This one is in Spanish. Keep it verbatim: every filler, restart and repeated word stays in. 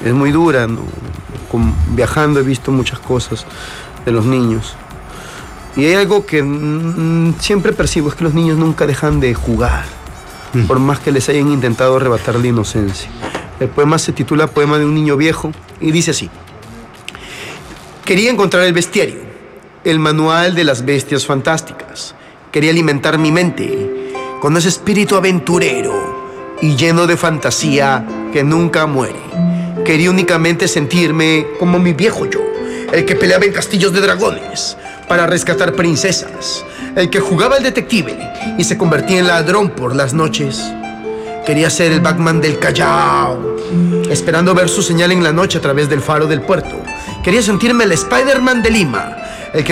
es muy dura, ¿no? Con, viajando he visto muchas cosas de los niños. Y hay algo que mmm, siempre percibo, es que los niños nunca dejan de jugar, mm. por más que les hayan intentado arrebatar la inocencia. El poema se titula Poema de un niño viejo y dice así: quería encontrar el bestiario, el manual de las bestias fantásticas. Quería alimentar mi mente con ese espíritu aventurero y lleno de fantasía que nunca muere. Quería únicamente sentirme como mi viejo yo, el que peleaba en castillos de dragones para rescatar princesas, el que jugaba al detective y se convertía en ladrón por las noches. Quería ser el Batman del Callao, esperando ver su señal en la noche a través del faro del puerto. Quería sentirme el Spider-Man de Lima,